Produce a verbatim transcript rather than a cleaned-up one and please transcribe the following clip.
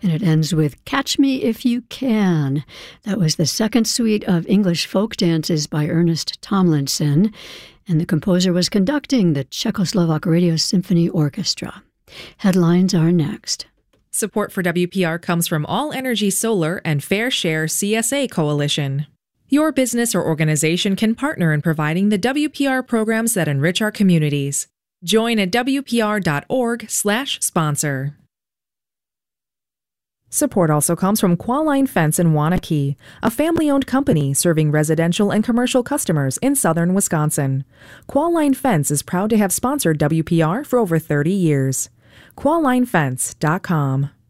And it ends with Catch Me If You Can. That was the second suite of English folk dances by Ernest Tomlinson, and the composer was conducting the Czechoslovak Radio Symphony Orchestra. Headlines are next. Support for W P R comes from All Energy Solar and Fair Share C S A Coalition. Your business or organization can partner in providing the W P R programs that enrich our communities. Join at W P R dot org slash sponsor. Support also comes from Qualine Fence in Waunakee, a family-owned company serving residential and commercial customers in southern Wisconsin. Qualine Fence is proud to have sponsored W P R for over thirty years. qualine fence dot com